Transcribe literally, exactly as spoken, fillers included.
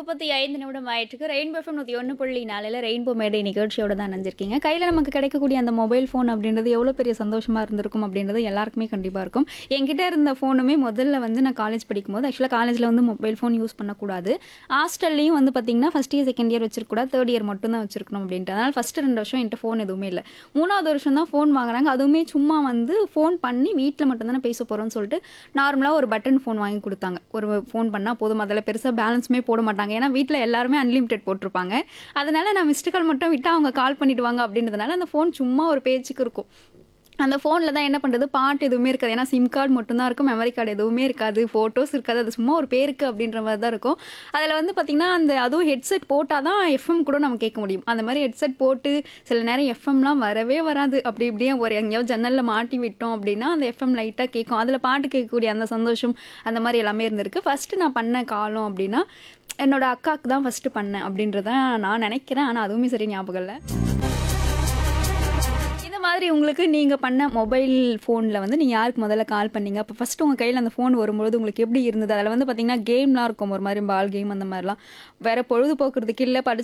முப்பத்தி ஐந்து நிமிடம் ஆயிட்டுருக்கு. ரெயின்போ எஃப்எம் நூற்றி ஒன்று புள்ளி நாலில் ரெயின்போ மேடை நிகழ்ச்சியோட தான் நினைஞ்சிருக்கீங்க. கையில் நமக்கு கிடைக்கக்கூடிய அந்த மொபைல் ஃபோன் அப்படின்றது எவ்வளோ பெரிய சந்தோஷமாக இருந்திருக்கும் அப்படின்றது எல்லாருக்குமே கண்டிப்பாக இருக்கும். என்கிட்ட இருந்த ஃபோனுமே முதல்ல வந்து நான் காலேஜ் படிக்கும்போது ஆக்சுவலாக காலேஜில் வந்து மொபைல் ஃபோன் யூஸ் பண்ணக்கூடாது. ஹாஸ்டல்லையும் வந்து பார்த்தீங்கன்னா first year second year வச்சிருக்கூடாது, third year மட்டும் தான் வச்சிருக்கணும் அப்படின்ட்டு. அதனால் ஃபஸ்ட்டு ரெண்டு வருஷம் என்கிட்ட ஃபோன் எதுவுமே இல்லை. மூணாவது வருஷம் தான் ஃபோன் வாங்குறாங்க. அதுவுமே சும்மா வந்து ஃபோன் பண்ணி வீட்டில் மட்டும்தானே பேச போகிறோம்னு சொல்லிட்டு நார்மலாக ஒரு பட்டன் ஃபோன் வாங்கி கொடுத்தாங்க. ஒரு ஃபோன் பண்ணால் போதும், அதில் பெருசாக பேலன்ஸுமே போட மாட்டாங்க. ஏன்னா வீட்டில் எல்லாருமே அன்லிமிட்டெட் போட்டிருப்பாங்க. அதனால நான் மிஸ்டு கால் மட்டும் விட்டால் அவங்க கால் பண்ணிடுவாங்க அப்படின்றதுனால அந்த ஃபோன் சும்மா ஒரு பேச்சுக்கு இருக்கும். அந்த ஃபோனில் தான் என்ன பண்ணுறது, பாட்டு எதுவுமே இருக்காது. ஏன்னா சிம் கார்டு மட்டும்தான் இருக்கும், மெமரி கார்டு எதுவுமே இருக்காது, ஃபோட்டோஸ் இருக்காது. அது சும்மா ஒரு பேருக்கு அப்படின்ற மாதிரி தான் இருக்கும். அதில் வந்து பார்த்திங்கன்னா அந்த அதுவும் ஹெட்செட் போட்டால் தான் எஃப்எம் கூட நம்ம கேட்க முடியும். அந்த மாதிரி ஹெட்செட் போட்டு சில நேரம் எஃப்எம்லாம் வரவே வராது. அப்படி இப்படியே ஒரு எங்கேயாவது ஜன்னலில் மாட்டி விட்டோம் அப்படின்னா அந்த எஃப்எம் லைட்டாக கேட்கும். அதில் பாட்டு கேட்கக்கூடிய அந்த சந்தோஷம் அந்த மாதிரி எல்லாமே இருந்திருக்கு. ஃபஸ்ட்டு நான் பண்ண காலம் அப்படின்னா என்னோட அக்காவுக்கு தான் ஃபஸ்ட்டு பண்ணேன் அப்படின்றத நான் நினைக்கிறேன். ஆனால் அதுவுமே சரி ஞாபகம் இல்லை. இந்த மாதிரி உங்களுக்கு நீங்கள் பண்ண மொபைல் ஃபோனில் வந்து நீங்கள் யாருக்கு முதல்ல கால் பண்ணீங்க? அப்போ ஃபஸ்ட்டு உங்கள் கையில் அந்த ஃபோன் வரும்பொழுது உங்களுக்கு எப்படி இருந்தது? அதில் வந்து பார்த்தீங்கன்னா கேம்லாம் இருக்கும், ஒரு மாதிரி பால் கேம் அந்த மாதிரிலாம். வேறு பொழுதுபோக்குறதுக்கு இல்லை படிச்சு